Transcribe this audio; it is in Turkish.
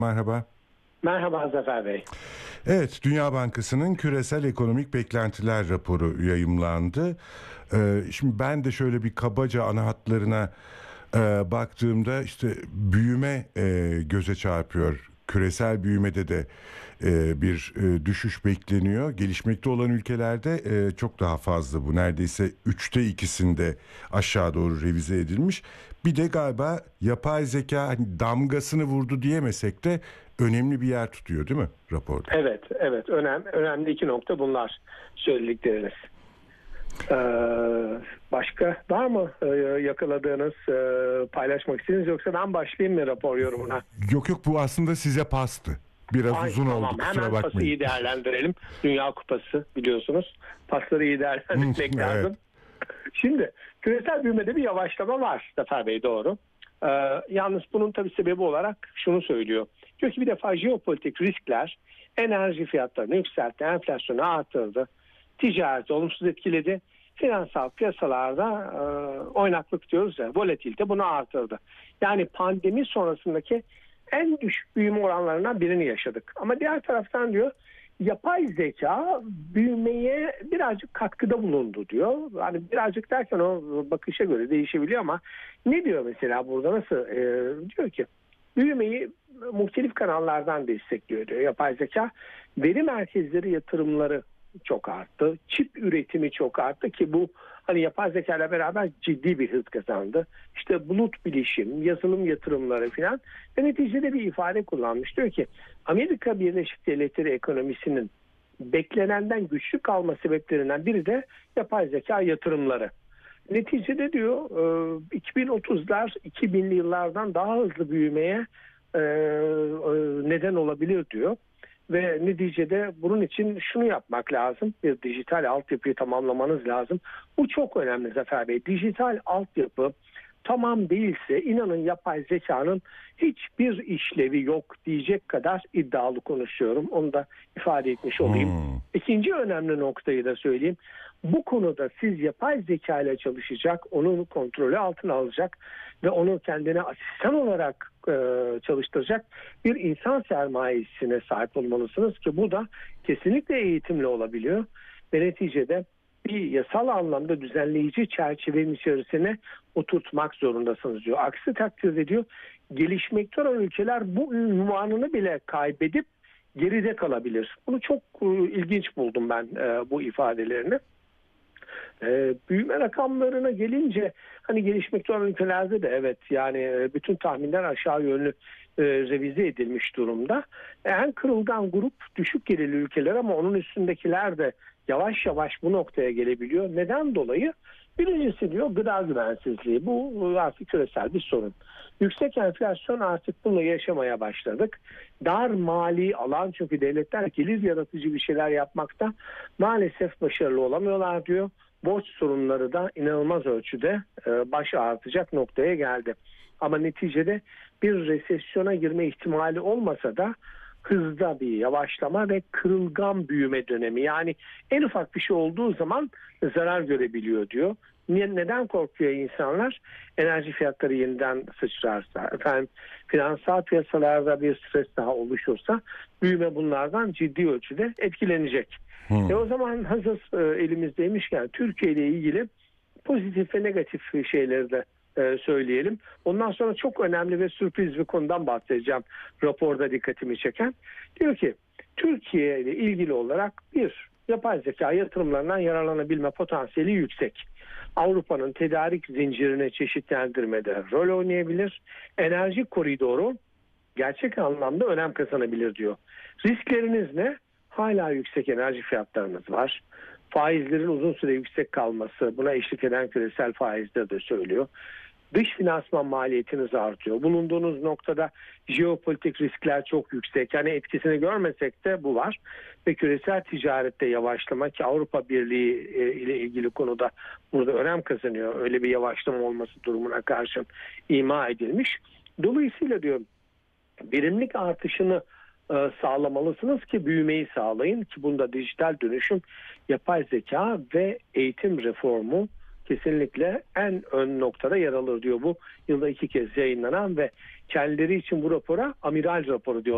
Merhaba. Merhaba Zafer Bey. Evet, Dünya Bankası'nın küresel ekonomik beklentiler raporu yayımlandı. Şimdi ben de şöyle bir kabaca ana hatlarına baktığımda işte büyüme göze çarpıyor. Küresel büyümede de bir düşüş bekleniyor. Gelişmekte olan ülkelerde çok daha fazla bu. Neredeyse 2/3'ünde aşağı doğru revize edilmiş. Bir de galiba yapay zeka hani damgasını vurdu diyemesek de önemli bir yer tutuyor değil mi raporda? Evet. Önemli iki nokta bunlar söyledikleriniz. Başka var mı yakaladığınız, paylaşmak istediğiniz, yoksa ben başlayayım mı rapor yorumuna? Yok bu aslında size pastı. Biraz uzun oldu, Tamam, kusura hemen pası bakmayın. iyi değerlendirelim. Dünya Kupası biliyorsunuz. Pasları iyi değerlendirmek lazım. Şimdi küresel büyümede bir yavaşlama var Zafer Bey, doğru. Yalnız bunun tabii sebebi olarak şunu söylüyor. Diyor ki bir defa jeopolitik riskler enerji fiyatlarını yükseltti, enflasyonu artırdı, ticareti olumsuz etkiledi. Finansal piyasalarda oynaklık diyoruz ya, volatilite bunu artırdı. Yani pandemi sonrasındaki en düşük büyüme oranlarından birini yaşadık. Ama diğer taraftan diyor, yapay zeka büyümeye birazcık katkıda bulundu diyor. Yani birazcık derken o bakışa göre değişebiliyor ama ne diyor mesela burada, nasıl diyor ki büyümeyi muhtelif kanallardan destekliyor diyor yapay zeka. Veri merkezleri yatırımları çok arttı. Çip üretimi çok arttı ki bu hani yapay zeka ile beraber ciddi bir hız kazandı. İşte bulut bilişim, yazılım yatırımları filan ve neticede bir ifade kullanmış. Diyor ki Amerika Birleşik Devletleri ekonomisinin beklenenden güçlü kalma sebeplerinden biri de yapay zeka yatırımları. Neticede diyor 2030'lar 2000'li yıllardan daha hızlı büyümeye neden olabilir diyor. Ve neticede bunun için şunu yapmak lazım. Bir dijital altyapıyı tamamlamanız lazım. Bu çok önemli Zafer Bey. Dijital altyapı tamam değilse inanın yapay zekanın hiçbir işlevi yok diyecek kadar iddialı konuşuyorum. Onu da ifade etmiş olayım. İkinci önemli noktayı da söyleyeyim. Bu konuda siz yapay zeka ile çalışacak, onun kontrolü altına alacak ve onu kendine asistan olarak çalıştıracak bir insan sermayesine sahip olmalısınız ki bu da kesinlikle eğitimli olabiliyor ve neticede bir yasal anlamda düzenleyici çerçevenin içerisine oturtmak zorundasınız diyor. Aksi takdirde diyor gelişmekte olan ülkeler bu ünvanını bile kaybedip geride kalabilir. Bunu çok ilginç buldum ben bu ifadelerini. Büyüme rakamlarına gelince hani gelişmekte olan ülkelerde de evet yani bütün tahminler aşağı yönlü revize edilmiş durumda. En kırılgan grup düşük gelirli ülkeler ama onun üstündekiler de yavaş yavaş bu noktaya gelebiliyor. Neden dolayı? Birincisi diyor gıda güvensizliği. Bu artık küresel bir sorun. Yüksek enflasyon, artık bununla yaşamaya başladık. Dar mali alan, çünkü devletler gelir yaratıcı bir şeyler yapmakta maalesef başarılı olamıyorlar diyor. Borç sorunları da inanılmaz ölçüde baş ağrıtacak noktaya geldi. Ama neticede bir resesyona girme ihtimali olmasa da hızda bir yavaşlama ve kırılgan büyüme dönemi. Yani en ufak bir şey olduğu zaman zarar görebiliyor diyor. Neden korkuyor insanlar? Enerji fiyatları yeniden sıçrarsa, finansal piyasalarda bir stres daha oluşursa büyüme bunlardan ciddi ölçüde etkilenecek. O zaman hazır elimizdeymişken Türkiye ile ilgili pozitif ve negatif şeyleri de söyleyelim. Ondan sonra çok önemli ve sürpriz bir konudan bahsedeceğim. Raporda dikkatimi çeken. Diyor ki Türkiye ile ilgili olarak yapay zeka yatırımlarından yararlanabilme potansiyeli yüksek. Avrupa'nın tedarik zincirini çeşitlendirmede rol oynayabilir. Enerji koridoru gerçek anlamda önem kazanabilir diyor. Riskleriniz ne? Hala yüksek enerji fiyatlarınız var. Faizlerin uzun süre yüksek kalması, buna eşlik eden küresel faizler de söylüyor. Dış finansman maliyetiniz artıyor. Bulunduğunuz noktada jeopolitik riskler çok yüksek. Yani etkisini görmesek de bu var. Ve küresel ticarette yavaşlama, ki Avrupa Birliği ile ilgili konuda burada önem kazanıyor. Öyle bir yavaşlama olması durumuna karşın ima edilmiş. Dolayısıyla diyor verimlilik artışını sağlamalısınız ki büyümeyi sağlayın, ki bunda dijital dönüşüm, yapay zeka ve eğitim reformu kesinlikle en ön noktada yer alır diyor. Bu yılda 2 kez yayınlanan ve kendileri için bu rapora amiral raporu diyorlar.